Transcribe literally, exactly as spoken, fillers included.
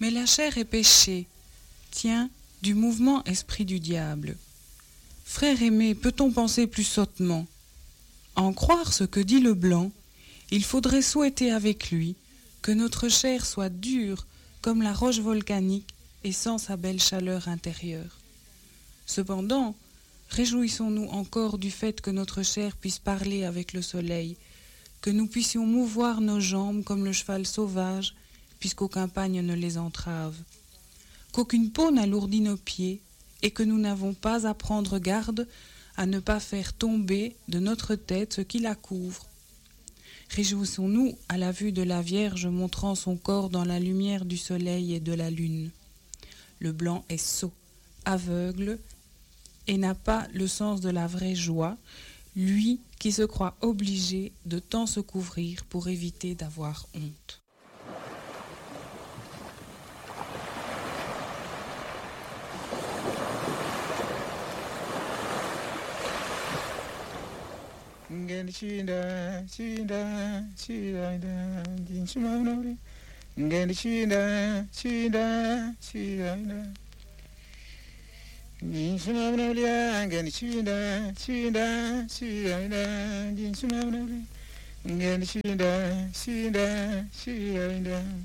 Mais la chair est péché, tiens, du mouvement esprit du diable. Frère aimé, peut-on penser plus sottement? En croire ce que dit le blanc, il faudrait souhaiter avec lui que notre chair soit dure comme la roche volcanique et sans sa belle chaleur intérieure. Cependant, réjouissons-nous encore du fait que notre chair puisse parler avec le soleil, que nous puissions mouvoir nos jambes comme le cheval sauvage, puisqu'aucun pagne ne les entrave, qu'aucune peau n'alourdit nos pieds, et que nous n'avons pas à prendre garde à ne pas faire tomber de notre tête ce qui la couvre. Réjouissons-nous à la vue de la Vierge montrant son corps dans la lumière du soleil et de la lune. Le blanc est sot, aveugle, et n'a pas le sens de la vraie joie, lui qui se croit obligé de tant se couvrir pour éviter d'avoir honte. Ngeni chinda chinda chinda dinchimamnori Ngeni chinda chinda chinda dinchimamnori ngeni chinda chinda chinda dinchimamnori ngeni chinda chinda chinda